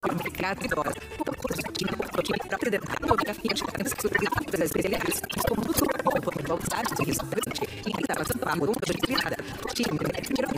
Gravidora. Para apresentar fotografias das especialidades, como tudo, ou velocidade de risco, e instalação para a mudança de virada.